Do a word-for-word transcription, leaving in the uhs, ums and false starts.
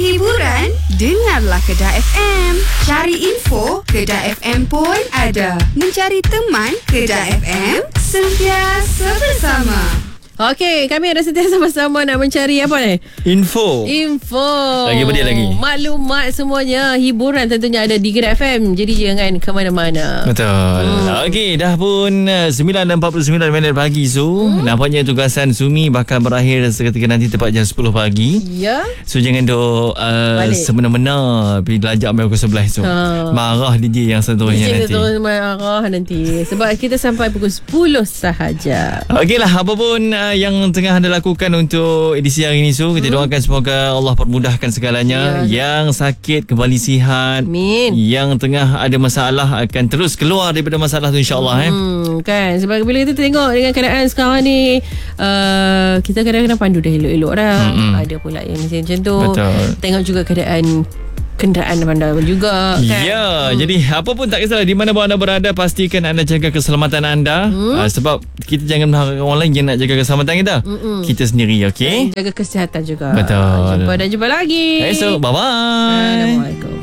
hiburan, dengarlah Kedah F M. Cari info, Kedah F M pun ada. Mencari teman, Kedah F M, sentiasa bersama. Okey, kami ada sentiasa bersama nak mencari apa ni? Info. Info. Lagi apa dia lagi? Maklumat semuanya, hiburan tentunya ada di Kedah F M. Jadi jangan ke mana-mana. Betul. Hmm. Okey, dah pun sembilan dan empat puluh sembilan minit pagi Su. Hmm. Nampaknya tugasan Sumi bakal berakhir seketika nanti tepat jam sepuluh pagi. Ya. So jangan duk uh, semena-mena pergi lajak main pukul sebelas tu. Ha. Marah D J yang seterusnya nanti. Terus marah nanti. Sebab kita sampai pukul sepuluh sahaja. Okeylah, apa pun uh, yang tengah anda lakukan untuk edisi hari ini Su, kita hmm. doakan semoga Allah permudahkan segalanya. Ya. Yang sakit kembali sihat. Amin. Yang tengah ada masalah akan terus keluar daripada masalah tu, insya-Allah. Hmm, eh. Kan sebab bila kita tengok dengan keadaan sekarang ni, uh, kita kadang-kadang pandu dah elok-elok dah. Hmm. Ada pula yang macam tu. Betul. Tengok juga keadaan kenderaan anda juga kan. Ya, hmm. jadi apa pun tak kisahlah di mana pun anda berada, pastikan anda jaga keselamatan anda. Hmm? Uh, sebab kita jangan mengharapkan orang lain yang nak jaga keselamatan kita. Mm-mm. Kita sendiri, okey? Jaga kesihatan juga. Betul. Jumpa dan jumpa lagi. Esok, bye-bye. Assalamualaikum.